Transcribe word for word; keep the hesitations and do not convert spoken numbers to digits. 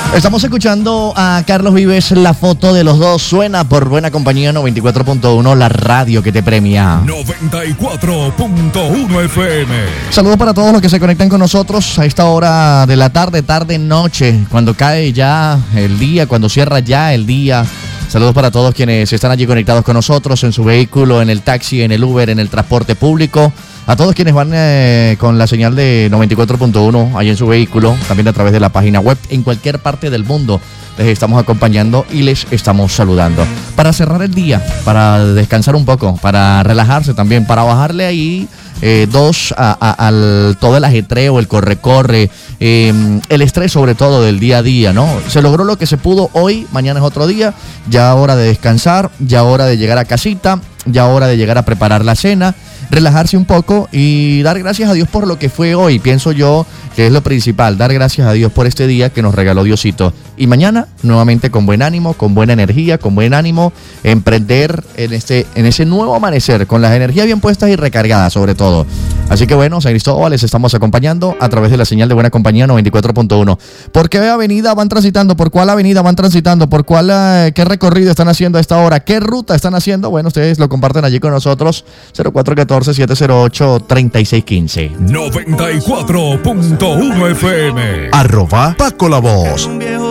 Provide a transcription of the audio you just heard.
Estamos escuchando a Carlos Vives, La Foto de los Dos. Suena por Buena Compañía noventa y cuatro punto uno, la radio que te premia. noventa y cuatro punto uno F M. Saludos para todos los que se conectan con nosotros a esta hora de la tarde, tarde, noche, cuando cae ya el día, cuando cierra ya el día. Saludos para todos quienes están allí conectados con nosotros en su vehículo, en el taxi, en el Uber, en el transporte público. A todos quienes van eh, con la señal de noventa y cuatro punto uno ahí en su vehículo, también a través de la página web, en cualquier parte del mundo. Les estamos acompañando y les estamos saludando. Para cerrar el día, para descansar un poco, para relajarse también, para bajarle ahí eh, dos a, a, al todo el ajetreo, el corre-corre, eh, el estrés sobre todo del día a día, ¿no? Se logró lo que se pudo hoy, mañana es otro día, ya hora de descansar, ya hora de llegar a casita, ya hora de llegar a preparar la cena, relajarse un poco y dar gracias a Dios por lo que fue hoy. Pienso yo que es lo principal, dar gracias a Dios por este día que nos regaló Diosito. Y mañana, nuevamente con buen ánimo, con buena energía, con buen ánimo, emprender en, este, en ese nuevo amanecer, con las energías bien puestas y recargadas sobre todo. Así que bueno, San Cristóbal, les estamos acompañando a través de la señal de Buena Compañía noventa y cuatro punto uno. ¿Por qué avenida van transitando? ¿Por cuál avenida van transitando? ¿Por cuál, eh, qué recorrido están haciendo a esta hora? ¿Qué ruta están haciendo? Bueno, ustedes lo comparten allí con nosotros. cero cuatro uno cuatro, siete cero ocho, tres seis uno cinco. noventa y cuatro punto uno F M. Arroba Paco la Voz.